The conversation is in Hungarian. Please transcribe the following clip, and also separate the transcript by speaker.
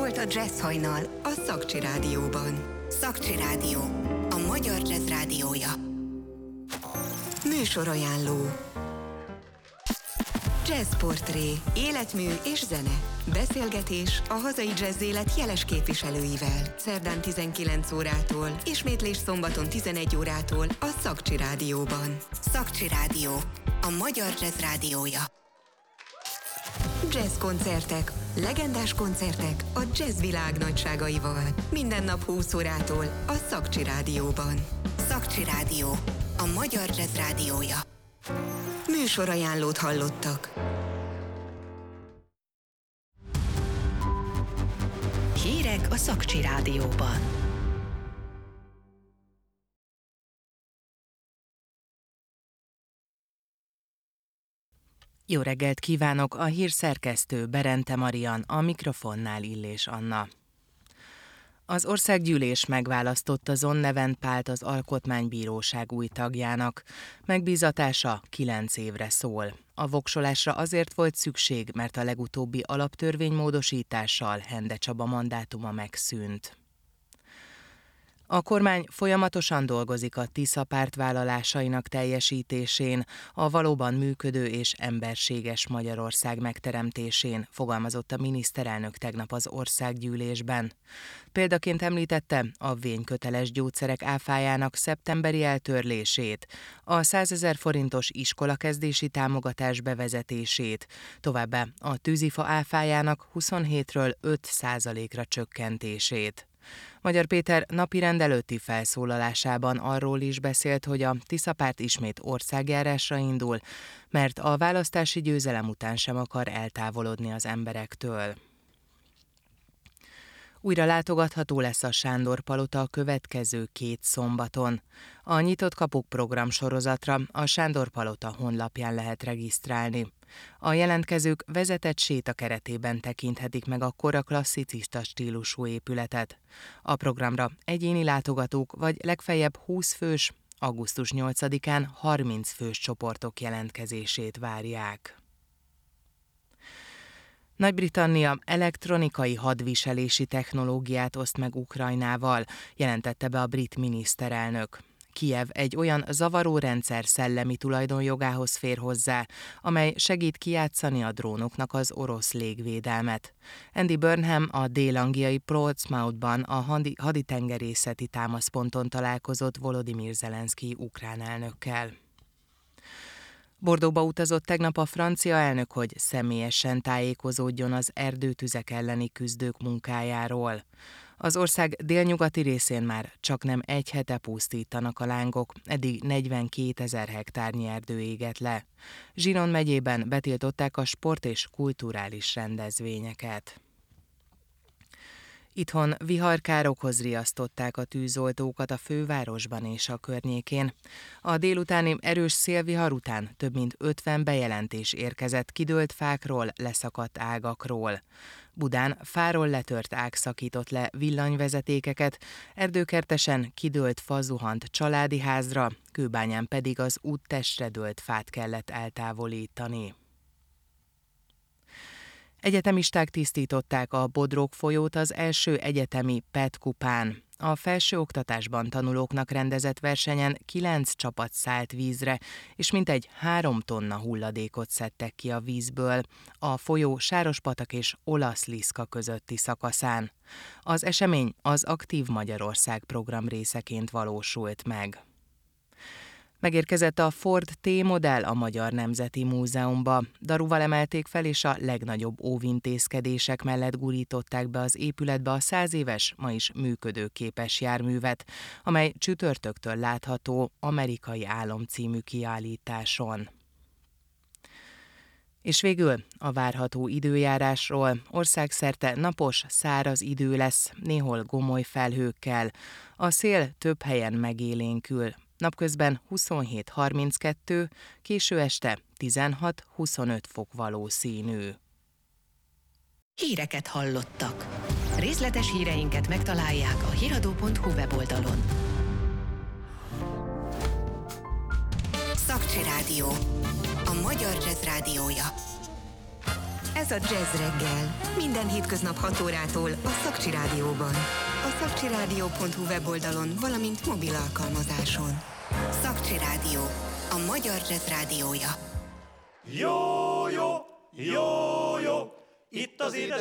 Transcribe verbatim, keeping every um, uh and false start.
Speaker 1: volt a Jazz Hajnal a Szakcsi Rádióban. Szakcsi Rádió, a magyar jazz rádiója. Műsorajánló. Jazzportré, életmű és zene. Beszélgetés a hazai jazz élet jeles képviselőivel. Szerdán tizenkilenc órától, ismétlés szombaton tizenegy órától a Szakcsi Rádióban. Szakcsi Rádió, a magyar jazz rádiója. Jazz koncertek, legendás koncertek a jazz világ nagyságaival. Minden nap húsz órától a Szakcsi Rádióban. Szakcsi Rádió, a magyar jazz rádiója. Műsorajánlót hallottak.
Speaker 2: Hírek a Szakcsi Rádióban.
Speaker 3: Jó reggelt kívánok, a hírszerkesztő Berente Marian, a mikrofonnál Illés Anna. Az országgyűlés megválasztotta Zon Levent Pált az Alkotmánybíróság új tagjának. Megbízatása kilenc évre szól. A voksolásra azért volt szükség, mert a legutóbbi alaptörvénymódosítással Hende Csaba mandátuma megszűnt. A kormány folyamatosan dolgozik a Tisza párt vállalásainak teljesítésén, a valóban működő és emberséges Magyarország megteremtésén, fogalmazott a miniszterelnök tegnap az országgyűlésben. Példaként említette a vényköteles gyógyszerek áfájának szeptemberi eltörlését, a százezer forintos iskolakezdési támogatás bevezetését, továbbá a tűzifa áfájának huszonhétről öt százalékra csökkentését. Magyar Péter napirend előtti felszólalásában arról is beszélt, hogy a Tisza párt ismét országjárásra indul, mert a választási győzelem után sem akar eltávolodni az emberektől. Újra látogatható lesz a Sándor Palota a következő két szombaton. A Nyitott Kapuk program sorozatra a Sándor Palota honlapján lehet regisztrálni. A jelentkezők vezetett séta keretében tekinthetik meg a kora klasszicista stílusú épületet. A programra egyéni látogatók vagy legfeljebb húsz fős, augusztus nyolcadikán harminc fős csoportok jelentkezését várják. Nagy-Britannia elektronikai hadviselési technológiát oszt meg Ukrajnával, jelentette be a brit miniszterelnök. Kijev egy olyan zavaró rendszer szellemi tulajdonjogához fér hozzá, amely segít kijátszani a drónoknak az orosz légvédelmet. Andy Burnham a dél-angliai Portsmouthban a haditengerészeti támaszponton találkozott Volodymyr Zelenszkij ukrán elnökkel. Bordeauxba utazott tegnap a francia elnök, hogy személyesen tájékozódjon az erdőtüzek elleni küzdők munkájáról. Az ország délnyugati részén már csaknem egy hete pusztítanak a lángok, eddig negyvenkétezer hektárnyi erdő égett le. Giron megyében betiltották a sport és kulturális rendezvényeket. Itthon viharkárokhoz riasztották a tűzoltókat a fővárosban és a környékén. A délutáni erős szélvihar után több mint ötven bejelentés érkezett kidőlt fákról, leszakadt ágakról. Budán fáról letört ág szakított le villanyvezetékeket, Erdőkertesen kidőlt fa zuhant családi házra, Kőbányán pedig az úttestre dőlt fát kellett eltávolítani. Egyetemisták tisztították a Bodrog folyót az első egyetemi pé é té kupán. A felsőoktatásban tanulóknak rendezett versenyen kilenc csapat szállt vízre, és mintegy három tonna hulladékot szedtek ki a vízből, a folyó Sárospatak és Olasz-Liszka közötti szakaszán. Az esemény az Aktív Magyarország program részeként valósult meg. Megérkezett a Ford T-modell a Magyar Nemzeti Múzeumba. Daruval emelték fel, és a legnagyobb óvintézkedések mellett gurították be az épületbe a száz éves, ma is működőképes járművet, amely csütörtöktől látható Amerikai Álom című kiállításon. És végül a várható időjárásról. Országszerte napos, száraz idő lesz, néhol gomoly felhőkkel. A szél több helyen megélénkül. Napközben huszonhét harminckettő, késő este tizenhat-huszonöt fok valószínű.
Speaker 2: Híreket hallottak. Részletes híreinket megtalálják a hiradó pont hu weboldalon.
Speaker 1: Szakcsi Rádió, a magyar jazz rádiója. Ez a Jazz Reggel. Minden hétköznap hat órától a Szakcsi Rádióban. A szakcsirádió pont hu weboldalon, valamint mobil alkalmazáson. Szakcsi Rádió. A magyar jazz rádiója.
Speaker 4: Jó, jó, jó, jó, itt az édes